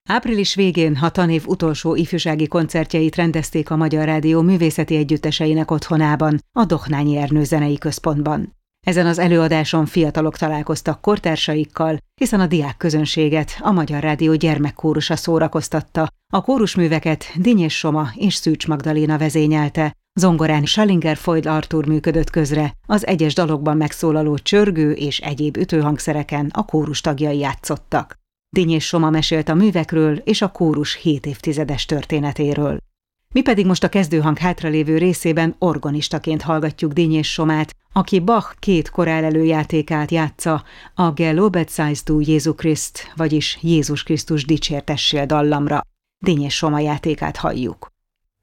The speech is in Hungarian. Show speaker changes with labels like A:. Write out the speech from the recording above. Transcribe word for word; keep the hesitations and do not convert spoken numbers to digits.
A: Április végén a tanév utolsó ifjúsági koncertjeit rendezték a Magyar Rádió művészeti együtteseinek otthonában, a Dohnányi Ernő Zenei Központban. Ezen az előadáson fiatalok találkoztak kortársaikkal, hiszen a diák közönséget a Magyar Rádió gyermekkórusa szórakoztatta. A kórusműveket Dinnyés Soma és Szűcs Magdaléna vezényelte, zongorán Schallinger Foyd Artúr működött közre, az egyes dalokban megszólaló csörgő és egyéb ütőhangszereken a kórus tagjai játszottak. Dinnyés Soma mesélt a művekről és a kórus hét évtizedes történetéről. Mi pedig most a kezdőhang hátralévő részében organistaként hallgatjuk Dinnyés Somát, aki Bach két korál előjátékát játsza, a Gelobet seist du Jesu Christ, vagyis Jézus Krisztus dicsértessél dallamra. Dinnyés Soma játékát halljuk.